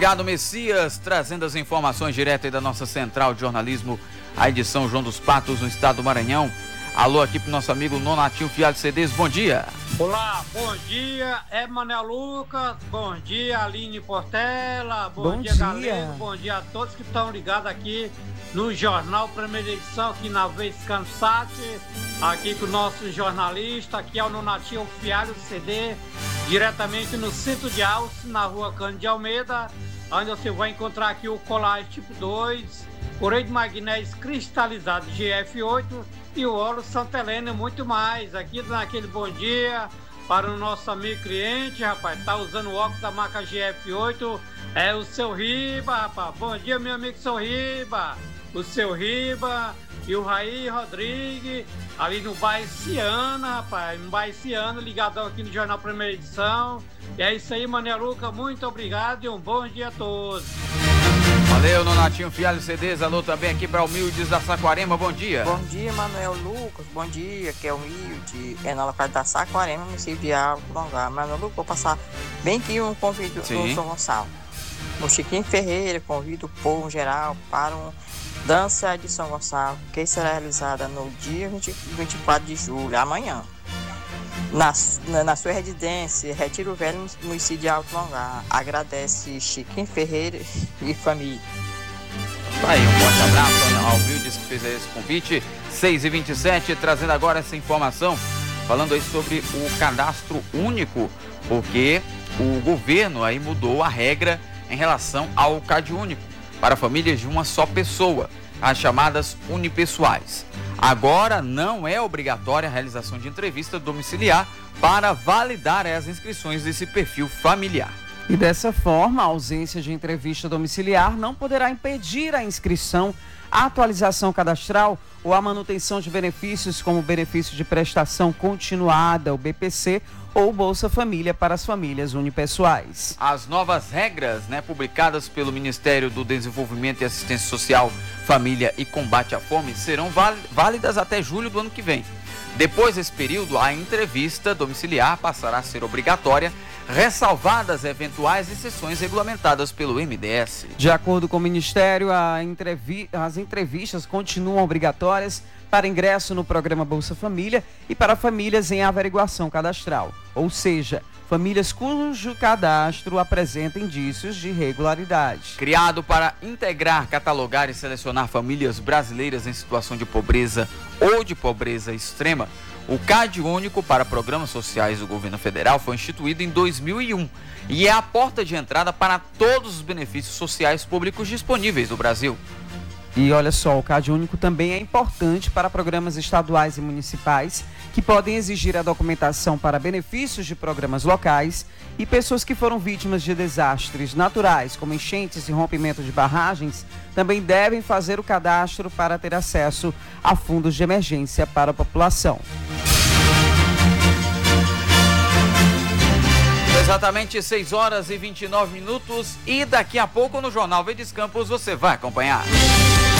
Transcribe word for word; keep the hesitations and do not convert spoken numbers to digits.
Obrigado, Messias, trazendo as informações direto aí da nossa central de jornalismo, a edição João dos Patos, no estado do Maranhão. Alô aqui pro nosso amigo Nonatinho Fialho C Ds, bom dia. Olá, bom dia, Emanuel Lucas, bom dia, Aline Portela, bom, bom dia, dia, galera, bom dia a todos que estão ligados aqui no Jornal Primeira Edição, aqui na Vez Cansat, aqui com o nosso jornalista, aqui é o Nonatinho Fialho C D, diretamente no centro de Alce, na rua Cândido de Almeida, onde você vai encontrar aqui o colar tipo dois, coreio de magnésio cristalizado G F oito e o óleo Santa Helena e muito mais. Aqui naquele bom dia para o nosso amigo cliente, rapaz, tá usando o óculos da marca G F oito, é o seu Riba, rapaz. Bom dia, meu amigo seu Riba, o seu Riba e o Raí Rodrigues, ali no bairro Ciana, rapaz, no bairro Ciana, ligadão aqui no Jornal Primeira Edição. E é isso aí, Mané Luca, muito obrigado e um bom dia a todos. Valeu, Nonatinho Fialho C Ds, alô também aqui para Humildes da Saquarema, bom dia. Bom dia, Manuel Lucas, bom dia, que é Humilde, é na localidade da Saquarema, município de Alto Longar. Manuel Lucas, vou passar bem que um convite do São Gonçalo. O Chiquinho Ferreira convida o povo em geral para uma dança de São Gonçalo, que será realizada no dia vinte e quatro de julho, amanhã. Na, na, na sua residência, Retiro Velho, município de Alto Longar. Agradece Chiquinho Ferreira e família. Aí, um forte abraço ao Vildes que fez esse convite. seis e vinte e sete, trazendo agora essa informação, falando aí sobre o cadastro único, porque o governo aí mudou a regra em relação ao C A D único para famílias de uma só pessoa, as chamadas unipessoais. Agora não é obrigatória a realização de entrevista domiciliar para validar as inscrições desse perfil familiar. E dessa forma, a ausência de entrevista domiciliar não poderá impedir a inscrição, a atualização cadastral ou a manutenção de benefícios como o benefício de prestação continuada, o B P C, ou Bolsa Família para as famílias unipessoais. As novas regras, né, publicadas pelo Ministério do Desenvolvimento e Assistência Social, Família e Combate à Fome, serão válidas até julho do ano que vem. Depois desse período, a entrevista domiciliar passará a ser obrigatória, ressalvadas eventuais exceções regulamentadas pelo M D S. De acordo com o Ministério, a entrevi- as entrevistas continuam obrigatórias para ingresso no programa Bolsa Família e para famílias em averiguação cadastral, ou seja, famílias cujo cadastro apresenta indícios de irregularidade. Criado para integrar, catalogar e selecionar famílias brasileiras em situação de pobreza ou de pobreza extrema, o C A D único para programas sociais do governo federal foi instituído em dois mil e um e é a porta de entrada para todos os benefícios sociais públicos disponíveis no Brasil. E olha só, o C A D único também é importante para programas estaduais e municipais que podem exigir a documentação para benefícios de programas locais e pessoas que foram vítimas de desastres naturais, como enchentes e rompimento de barragens, também devem fazer o cadastro para ter acesso a fundos de emergência para a população. Exatamente seis horas e vinte e nove minutos e daqui a pouco no Jornal Verdes Campos você vai acompanhar.